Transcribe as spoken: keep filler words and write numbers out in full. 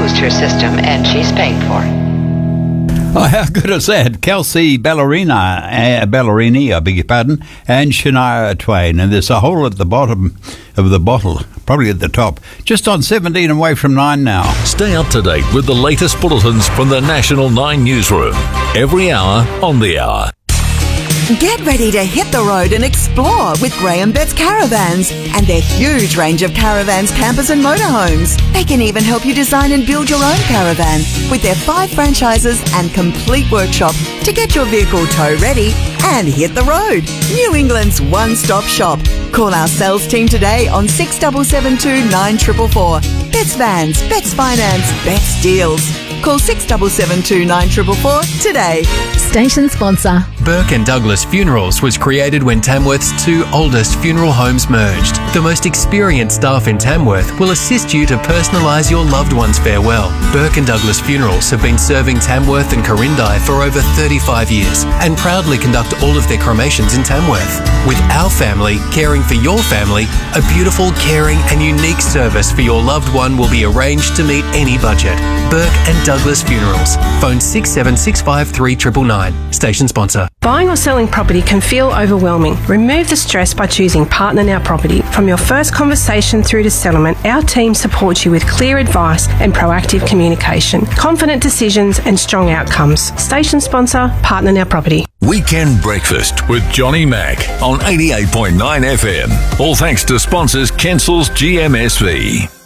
exposed her system, and she's paying for it. Oh, how good is that? Kelsey Ballerina, uh, Ballerini, I beg your pardon, and Shania Twain. And there's a hole at the bottom of the bottle, probably at the top. Just on seventeen away from nine now. Stay up to date with the latest bulletins from the National nine Newsroom. Every hour on the hour. Get ready to hit the road and explore with Graham Betts Caravans and their huge range of caravans, campers and motorhomes. They can even help you design and build your own caravan with their five franchises and complete workshop to get your vehicle tow ready and hit the road. New England's one-stop shop. Call our sales team today on six seven seven two, nine four four four. Betts Vans, Betts Finance, Betts Deals. Call six seven seven two, nine four four four today. Station sponsor. Burke and Douglas Funerals was created when Tamworth's two oldest funeral homes merged. The most experienced staff in Tamworth will assist you to personalise your loved one's farewell. Burke and Douglas Funerals have been serving Tamworth and Corindai for over thirty-five years and proudly conduct all of their cremations in Tamworth. With our family caring for your family, a beautiful, caring and unique service for your loved one will be arranged to meet any budget. Burke and Douglas Funerals. Phone six seven six five three nine nine nine. Station sponsor. Buying or selling property can feel overwhelming. Remove the stress by choosing Partner Now Property. From your first conversation through to settlement, our team supports you with clear advice and proactive communication, confident decisions and strong outcomes. Station sponsor, Partner Now Property. Weekend Breakfast with Johnny Mack on eighty-eight point nine F M. All thanks to sponsors Kensel's G M S V.